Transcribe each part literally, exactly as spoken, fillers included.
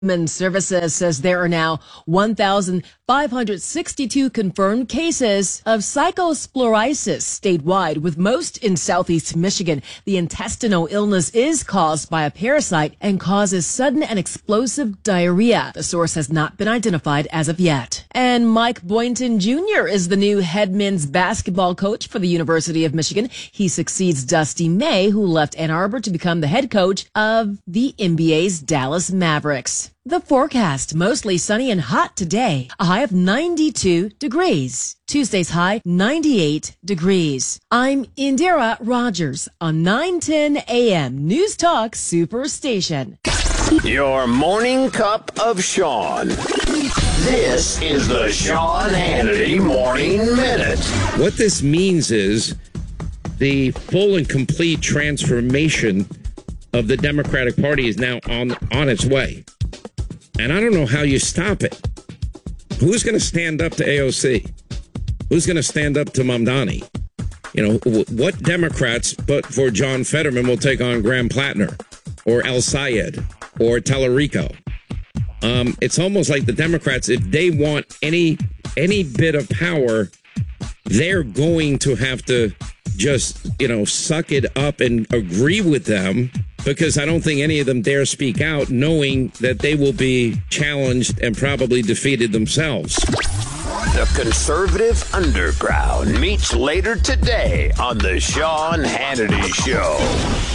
Human Services says there are now one thousand five hundred sixty-two confirmed cases of cyclosporiasis statewide, with most in southeast Michigan. The intestinal illness is caused by a parasite and causes sudden and explosive diarrhea. The source has not been identified as of yet. And Mike Boynton Junior is the new head men's basketball coach for the University of Michigan. He succeeds Dusty May, who left Ann Arbor to become the head coach of the N B A's Dallas Mavericks. The forecast, mostly sunny and hot today. A high of ninety-two degrees. Tuesday's high, ninety-eight degrees. I'm Indira Rogers on nine ten A M News Talk Superstation. Your morning cup of Sean. This is the Sean Hannity Morning Minute. What this means is the full and complete transformation of the Democratic Party is now on, on its way. And I don't know how you stop it. Who's going to stand up to A O C? Who's going to stand up to Mamdani? You know, w- what Democrats, but for John Fetterman, will take on Graham Plattner or El Sayed or Tallarico? Um, it's almost like the Democrats, if they want any any bit of power, they're going to have to just, you know, suck it up and agree with them, because I don't think any of them dare speak out, knowing that they will be challenged and probably defeated themselves. The conservative underground meets later today on the Sean Hannity Show.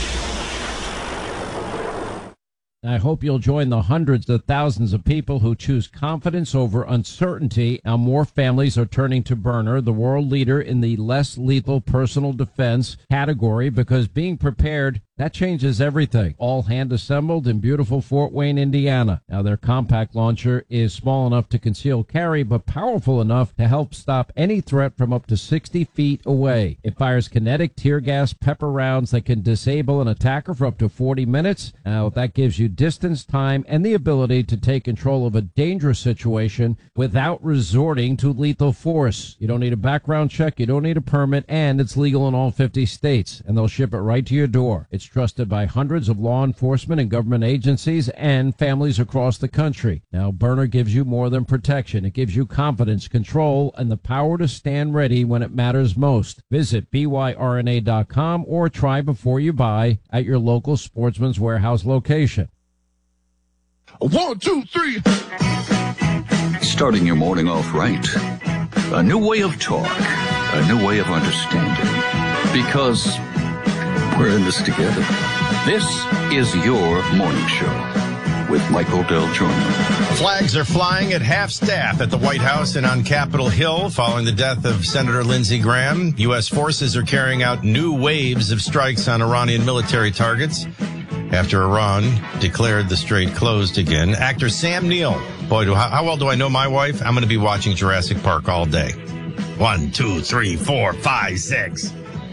I hope you'll join the hundreds of thousands of people who choose confidence over uncertainty. Now more families are turning to Byrna, the world leader in the less lethal personal defense category, because being prepared, that changes everything. All hand assembled in beautiful Fort Wayne, Indiana. Now their compact launcher is small enough to conceal carry, but powerful enough to help stop any threat from up to sixty feet away. It fires kinetic tear gas pepper rounds that can disable an attacker for up to forty minutes. Now that gives you distance, time, and the ability to take control of a dangerous situation without resorting to lethal force. You don't need a background check, you don't need a permit, and it's legal in all fifty states, and they'll ship it right to your door. It's trusted by hundreds of law enforcement and government agencies and families across the country. Now, Byrna gives you more than protection. It gives you confidence, control, and the power to stand ready when it matters most. Visit B Y R N A dot com or try before you buy at your local Sportsman's Warehouse location. One, two, three. Starting your morning off right. A new way of talk. A new way of understanding. Because we're in this together. This is your morning show with Michael Del Giorno. Flags are flying at half-staff at the White House and on Capitol Hill following the death of Senator Lindsey Graham. U S forces are carrying out new waves of strikes on Iranian military targets after Iran declared the strait closed again. Actor Sam Neill. Boy, do, how, how well do I know my wife? I'm going to be watching Jurassic Park all day. One, two, three, four, five, six.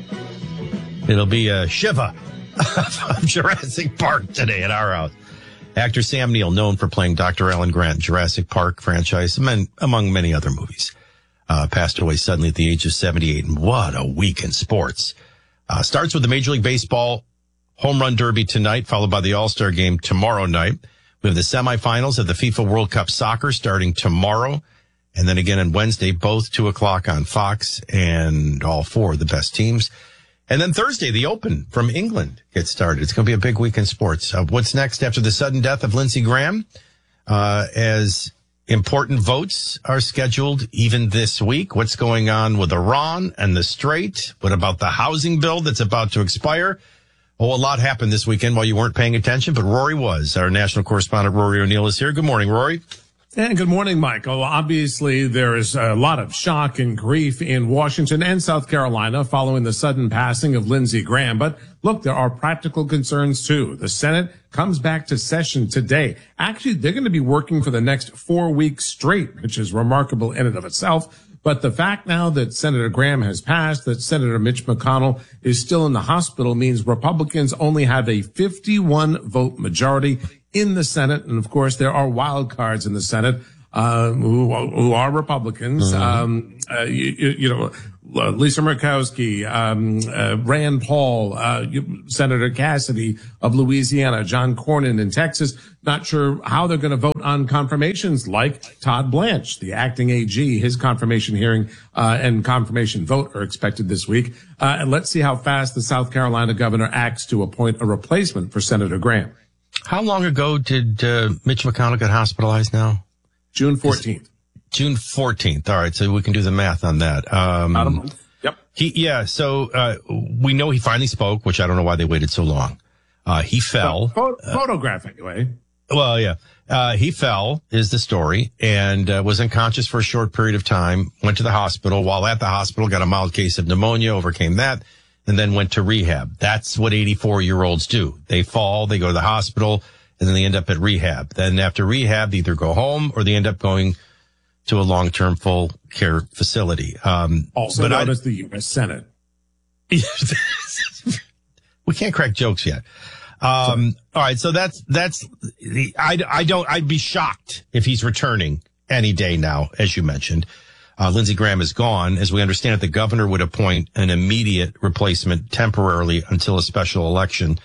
It'll be a Shiva of Jurassic Park today at our house. Actor Sam Neill, known for playing Doctor Alan Grant, Jurassic Park franchise, among many other movies, uh, passed away suddenly at the age of seventy-eight. And what a week in sports. Uh, starts with the Major League Baseball Home Run Derby tonight, followed by the All-Star Game tomorrow night. We have the semifinals of the FIFA World Cup Soccer starting tomorrow. And then again on Wednesday, both two o'clock on Fox, and all four of the best teams. And then Thursday, the Open from England gets started. It's going to be a big week in sports. Uh, what's next after the sudden death of Lindsey Graham? Uh, as important votes are scheduled even this week. What's going on with Iran and the Strait? What about the housing bill that's about to expire? Oh, a lot happened this weekend while you weren't paying attention, but Rory was. Our national correspondent, Rory O'Neill, is here. Good morning, Rory. And good morning, Michael. Obviously, there is a lot of shock and grief in Washington and South Carolina following the sudden passing of Lindsey Graham. But look, there are practical concerns, too. The Senate comes back to session today. Actually, they're going to be working for the next four weeks straight, which is remarkable in and of itself. But the fact now that Senator Graham has passed, that Senator Mitch McConnell is still in the hospital, means Republicans only have a fifty-one vote majority in the Senate. And of course, there are wild cards in the Senate. uh, who, who are Republicans. Mm-hmm. Um, uh, you, you know, Lisa Murkowski, um, uh, Rand Paul, uh, Senator Cassidy of Louisiana, John Cornyn in Texas. Not sure how they're going to vote on confirmations like Todd Blanche, the acting A G. His confirmation hearing uh, and confirmation vote are expected this week. Uh, and let's see how fast the South Carolina governor acts to appoint a replacement for Senator Graham. How long ago did uh, Mitch McConnell get hospitalized now? June fourteenth. June fourteenth. All right, so we can do the math on that. Um, About a month. Yep. He, yeah, so uh, we know he finally spoke, which I don't know why they waited so long. Uh, he fell. Pho- photograph, anyway. Well, yeah. Uh, he fell is the story and uh, was unconscious for a short period of time, went to the hospital. While at the hospital, got a mild case of pneumonia, overcame that, and then went to rehab. That's what eighty-four-year-olds do. They fall, they go to the hospital, and then they end up at rehab. Then after rehab, they either go home or they end up going to a long-term full care facility. Um, also known as the U S Senate. We can't crack jokes yet. Um, all right. So that's, that's the, I, I don't, I'd be shocked if he's returning any day now, as you mentioned. Uh, Lindsey Graham is gone. As we understand it, the governor would appoint an immediate replacement temporarily until a special election.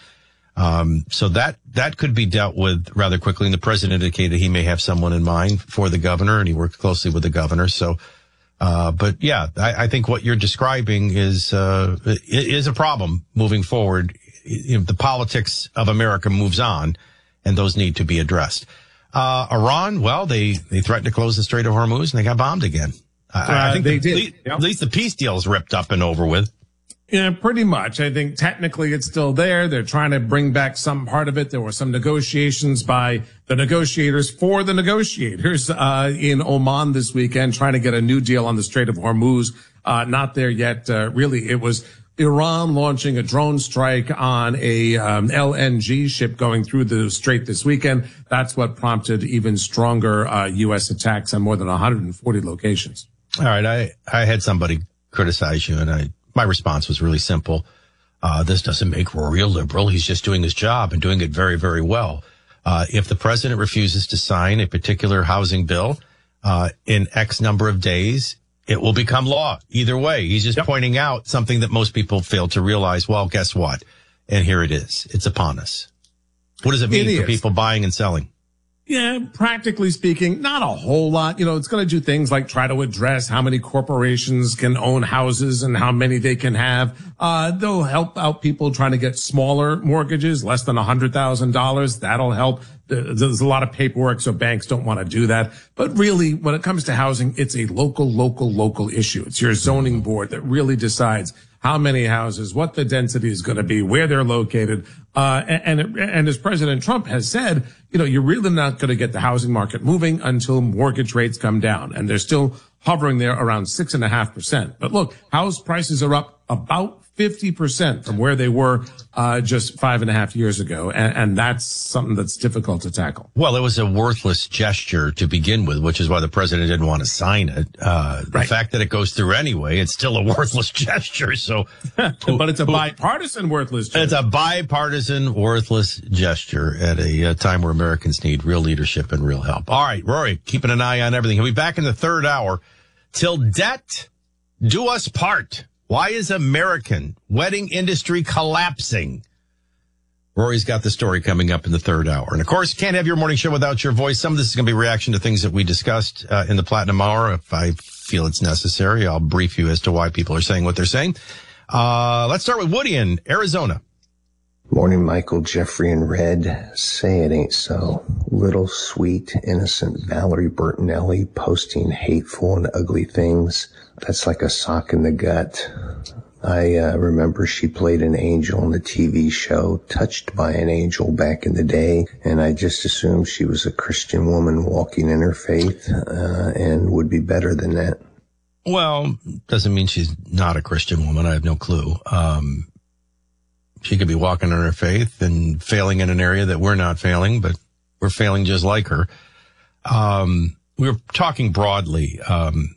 Um, so that, that could be dealt with rather quickly. And the president indicated he may have someone in mind for the governor, and he worked closely with the governor. So, uh, but yeah, I, I think what you're describing is, uh, is a problem moving forward. You know, the politics of America moves on, and those need to be addressed. Uh, Iran, well, they, they threatened to close the Strait of Hormuz, and they got bombed again. Uh, I think they the, did. At Yep. least the peace deal is ripped up and over with. Yeah, pretty much. I think technically it's still there. They're trying to bring back some part of it. There were some negotiations by the negotiators for the negotiators uh in Oman this weekend, trying to get a new deal on the Strait of Hormuz. Uh not there yet. Uh, really, it was Iran launching a drone strike on a um, L N G ship going through the strait this weekend. That's what prompted even stronger uh U S attacks on more than one hundred forty locations. All right. I, I had somebody criticize you, and I, my response was really simple. Uh, this doesn't make Rory a liberal. He's just doing his job and doing it very, very well. Uh, if the president refuses to sign a particular housing bill, uh, in X number of days, it will become law. Either way, he's just yep. pointing out something that most people fail to realize. Well, guess what? And here it is. It's upon us. What does it mean it for people buying and selling? Yeah, practically speaking, not a whole lot. You know, it's going to do things like try to address how many corporations can own houses and how many they can have. Uh, they'll help out people trying to get smaller mortgages, less than one hundred thousand dollars. That'll help. There's a lot of paperwork, so banks don't want to do that. But really, when it comes to housing, it's a local, local, local issue. It's your zoning board that really decides how many houses, what the density is going to be, where they're located. Uh, and, and, and as President Trump has said, you know, you're really not going to get the housing market moving until mortgage rates come down. And they're still hovering there around six and a half percent. But look, house prices are up about fifty percent from where they were uh just five and a half years ago. And, and that's something that's difficult to tackle. Well, it was a worthless gesture to begin with, which is why the president didn't want to sign it. Uh right. The fact that it goes through anyway, it's still a worthless gesture. So, but it's a bipartisan worthless gesture. It's a bipartisan worthless gesture at a, a time where Americans need real leadership and real help. All right, Rory, keeping an eye on everything. He'll be back in the third hour. Till debt do us part. Why is American wedding industry collapsing? Rory's got the story coming up in the third hour. And of course, can't have your morning show without your voice. Some of this is going to be reaction to things that we discussed uh, in the Platinum Hour. If I feel it's necessary, I'll brief you as to why people are saying what they're saying. Uh, let's start with Woody in Arizona. Morning, Michael, Jeffrey, and Red. Say it ain't so. Little, sweet, innocent Valerie Bertinelli posting hateful and ugly things. That's like a sock in the gut. I uh, remember she played an angel in the T V show Touched by an Angel back in the day, and I just assumed she was a Christian woman walking in her faith uh, and would be better than that. Well, doesn't mean she's not a Christian woman. I have no clue. Um, she could be walking in her faith and failing in an area that we're not failing, but we're failing just like her. Um, we were talking broadly. Um,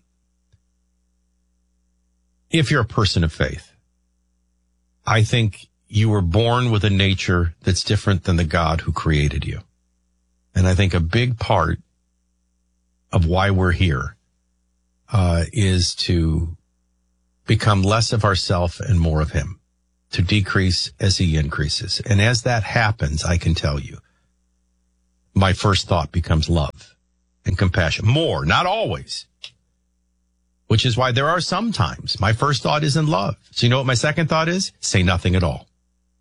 If you're a person of faith, I think you were born with a nature that's different than the God who created you. And I think a big part of why we're here uh, is to become less of ourself and more of him, to decrease as he increases. And as that happens, I can tell you, my first thought becomes love and compassion. More, not always. Which is why there are some times my first thought isn't love. So you know what my second thought is? Say nothing at all.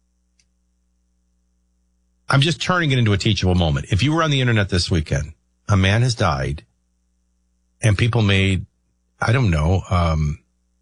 I'm just turning it into a teachable moment. If you were on the internet this weekend, a man has died and people made, I don't know, um,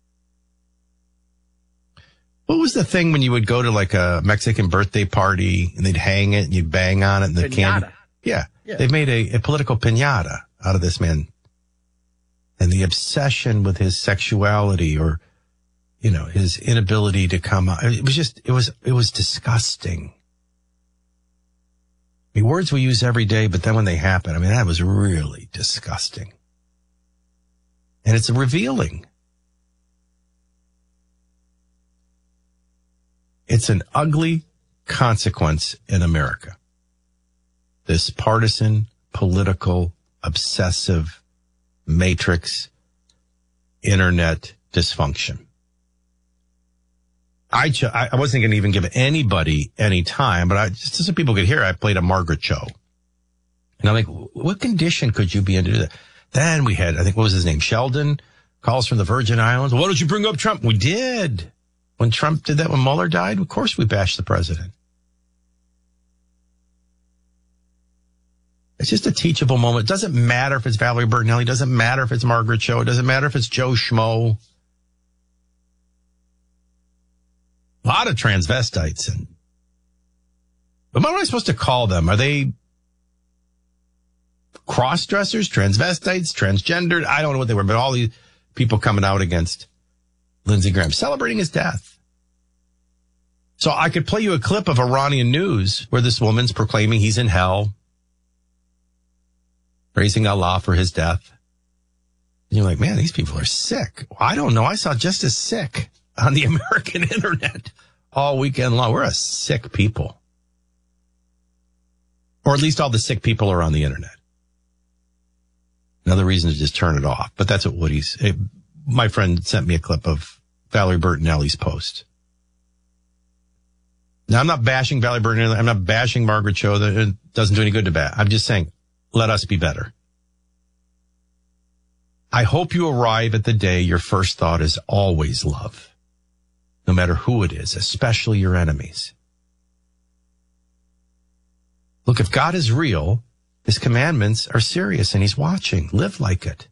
what was the thing when you would go to like a Mexican birthday party and they'd hang it and you'd bang on it and the candy? Yeah. yeah. They've made a, a political piñata out of this man. And the obsession with his sexuality or, you know, his inability to come out. It was just, it was, it was disgusting. I mean, words we use every day, but then when they happen, I mean, that was really disgusting. And it's revealing. It's an ugly consequence in America. This partisan, political, obsessive, matrix, internet dysfunction. I, ch- I wasn't going to even give anybody any time, but I, just so people could hear, I played a Margaret show. And I'm like, what condition could you be in to do that? Then we had, I think, what was his name? Sheldon calls from the Virgin Islands. Why don't you bring up Trump? We did. When Trump did that, when Mueller died, of course we bashed the president. It's just a teachable moment. It doesn't matter if it's Valerie Bertinelli. It doesn't matter if it's Margaret Cho. It doesn't matter if it's Joe Schmo. A lot of transvestites. And but what am I supposed to call them? Are they cross-dressers, transvestites, transgendered? I don't know what they were, but all these people coming out against Lindsey Graham, celebrating his death. So I could play you a clip of Iranian news where this woman's proclaiming he's in hell, praising Allah for his death. And you're like, man, these people are sick. Well, I don't know. I saw just as sick on the American internet all weekend long. We're a sick people. Or at least all the sick people are on the internet. Another reason to just turn it off. But that's what Woody's, it, my friend sent me a clip of Valerie Bertinelli's post. Now, I'm not bashing Valerie Bertinelli. I'm not bashing Margaret Cho. It doesn't do any good to bat. I'm just saying, let us be better. I hope you arrive at the day your first thought is always love, no matter who it is, especially your enemies. Look, if God is real, his commandments are serious and he's watching. Live like it.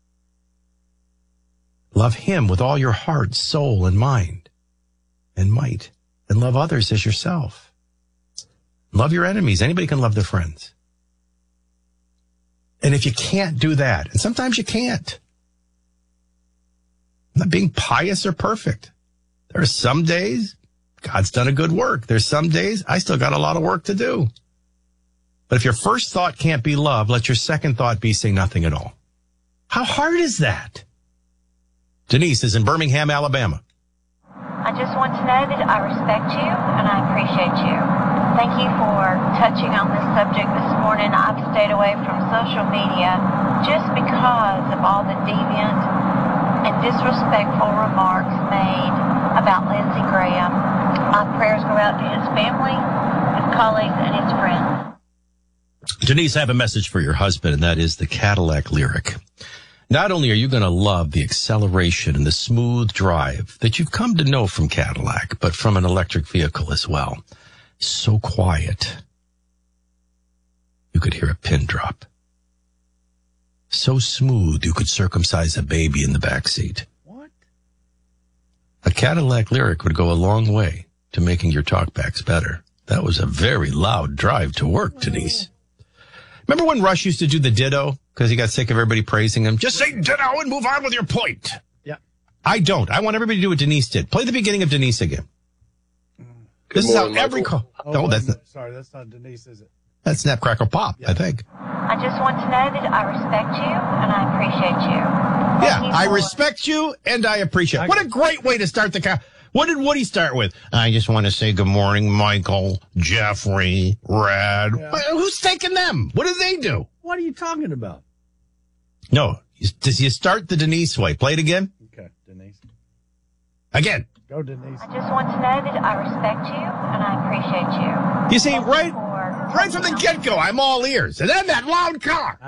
Love him with all your heart, soul, and mind and might, and love others as yourself. Love your enemies. Anybody can love their friends. And if you can't do that, and sometimes you can't, I'm not being pious or perfect. There are some days God's done a good work. There's some days I still got a lot of work to do. But if your first thought can't be love, let your second thought be say nothing at all. How hard is that? Denise is in Birmingham, Alabama. I just want to know that I respect you and I appreciate you. Thank you for touching on this subject this morning. I've stayed away from social media just because of all the deviant and disrespectful remarks made about Lindsey Graham. My prayers go out to his family, his colleagues, and his friends. Denise, I have a message for your husband, and that is the Cadillac Lyric. Not only are you going to love the acceleration and the smooth drive that you've come to know from Cadillac, but from an electric vehicle as well. So quiet. You could hear a pin drop. So smooth you could circumcise a baby in the backseat. What? A Cadillac Lyric would go a long way to making your talkbacks better. That was a very loud drive to work, Denise. Remember when Rush used to do the ditto because he got sick of everybody praising him? Just say ditto and move on with your point. Yeah. I don't. I want everybody to do what Denise did. Play the beginning of Denise again. Good this morning, is how every Michael. call. Oh, No, that's not. Sorry, that's not Denise, is it? That's Snap Crackle Pop, Yeah. I think. I just want to know that I respect you and I appreciate you. Thank Yeah, you I for- respect you and I appreciate. I What a got- great way to start the car. What did Woody start with? I just want to say good morning, Michael, Jeffrey, Red. Yeah. Who's taking them? What do they do? What are you talking about? No. Does you start the Denise way? Play it again. Okay, Denise. Again. Go, Denise. I just want to know that I respect you and I appreciate you. You see, Thank right, for right from the get-go, I'm all ears. And then that loud car.